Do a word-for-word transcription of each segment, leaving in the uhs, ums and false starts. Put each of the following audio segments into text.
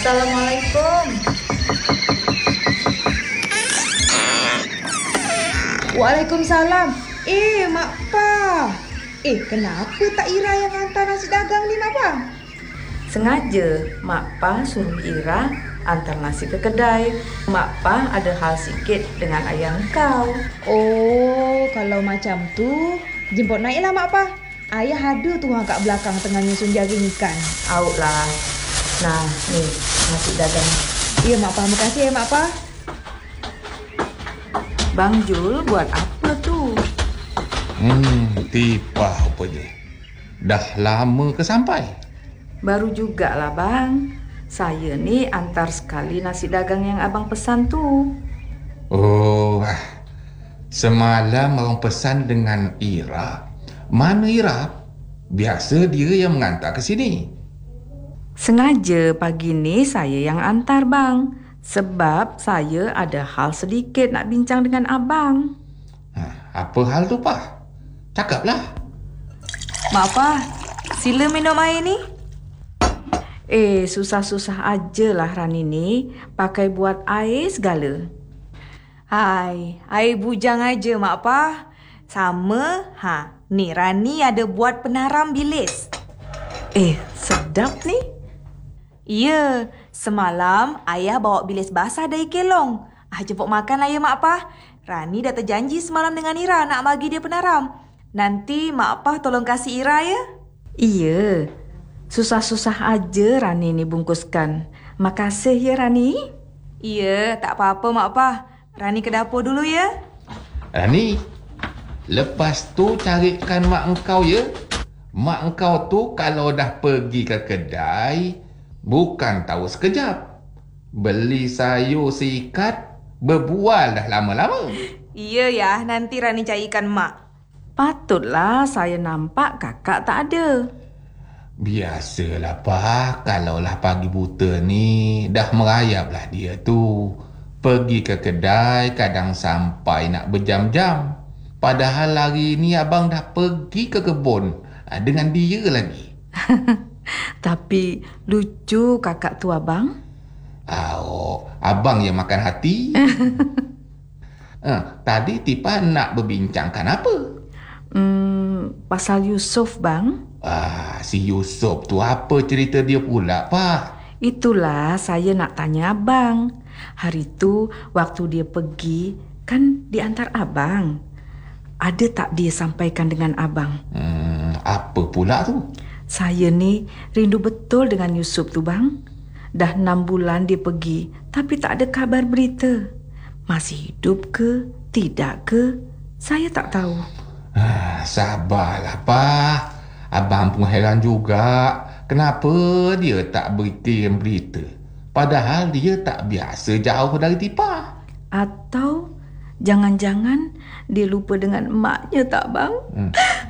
Assalamualaikum. Waalaikumsalam. Eh, Mak Pa. Eh, kenapa tak Ira yang hantar nasi dagang ni, Mak Pa? Sengaja Mak Pa suruh Ira hantar nasi ke kedai. Mak Pa ada hal sikit dengan ayah kau. Oh, kalau macam tu, jemput naiklah Mak Pa. Ayah ada tu orang kat belakang tengah nyusun jaring ikan. Out lah. Nah, ni nasi dagang. Ya, Mak Pa. Makasih ya, Mak Pa. Bang Jul buat apa tu? Hmm, tipah rupanya. Dah lama ke sampai? Baru jugalah bang. Saya ni antar sekali nasi dagang yang abang pesan tu. Oh, semalam abang pesan dengan Ira. Mana Ira? Biasa dia yang mengantar ke sini. Sengaja pagi ni saya yang antar bang. Sebab saya ada hal sedikit nak bincang dengan abang. Ha, apa hal tu, Pak? Cakaplah. Mak Pa, sila minum air ni. Eh, susah-susah ajalah Rani ni pakai buat air segala. Hai, air bujang aja, Mak Pa. Sama, ha. Ni Rani ada buat penaram bilis. Eh, sedap ni. Ya, semalam ayah bawa bilis basah dari kelong. Ah, jemput makan lah ya, Mak Pa. Rani dah terjanji semalam dengan Ira nak bagi dia penaram. Nanti Mak Pa tolong kasih Ira ya. Iya, susah-susah aja Rani ni bungkuskan. Makasih ya Rani. Iya, tak apa-apa Mak Pa. Rani ke dapur dulu ya. Rani, lepas tu carikan mak engkau ya. Mak engkau tu kalau dah pergi ke kedai, bukan tahu sekejap. Beli sayur seikat, berbual dah lama-lama. Iya ya, nanti Rani carikan mak. Patutlah saya nampak kakak tak ada. Biasalah Pak, kalaulah pagi buta ni, dah merayaplah dia tu. Pergi ke kedai, kadang sampai nak berjam-jam. Padahal hari ni abang dah pergi ke kebun dengan dia lagi. Tapi lucu kakak tu abang. Oh, abang yang makan hati. eh, tadi Tipa nak berbincangkan apa? Hmm, pasal Yusof bang. Ah, si Yusof tu apa cerita dia pula, Pak? Itulah saya nak tanya abang. Hari tu waktu dia pergi, kan diantar abang. Ada tak dia sampaikan dengan abang? Hmm, apa pula tu? Saya ni rindu betul dengan Yusof tu bang. Dah enam bulan dia pergi, tapi tak ada kabar berita. Masih hidup ke, tidak ke? Saya tak tahu. Ah, sabarlah, Pak. Abang pun heran juga. Kenapa dia tak berkirim berita? Padahal dia tak biasa jauh dari Tipa. Atau jangan-jangan dia lupa dengan emaknya tak bang? Hmm.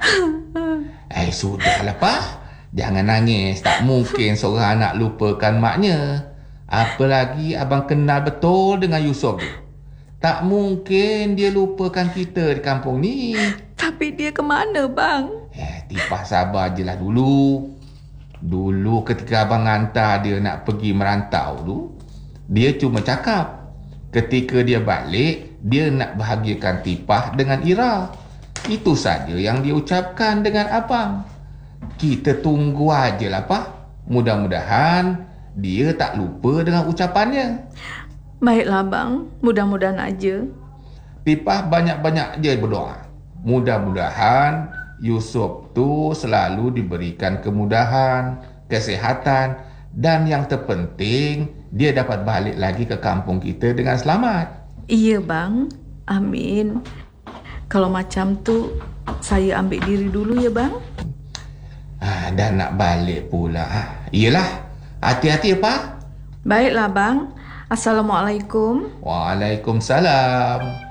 Eh, sudahlah, Pak. Jangan nangis. Tak mungkin seorang anak lupakan maknya. Apalagi abang kenal betul dengan Yusof tu. Tak mungkin dia lupakan kita di kampung ni. Tapi dia ke mana bang? Eh, Tipa sabar je lah dulu. Dulu ketika abang hantar dia nak pergi merantau tu, dia cuma cakap ketika dia balik, dia nak bahagiakan Tipah dengan Ira. Itu saja yang dia ucapkan dengan abang. Kita tunggu aje lah, Pak. Mudah-mudahan dia tak lupa dengan ucapannya. Baiklah bang, mudah-mudahan aja. Tipah banyak-banyak je berdoa. Mudah-mudahan Yusof tu selalu diberikan kemudahan, kesihatan, dan yang terpenting dia dapat balik lagi ke kampung kita dengan selamat. Iya bang, amin. Kalau macam tu, saya ambil diri dulu ya bang. Ah, dah nak balik pula. Iyalah, hati-hati ya, Pak. Baiklah bang, Assalamualaikum. Waalaikumsalam.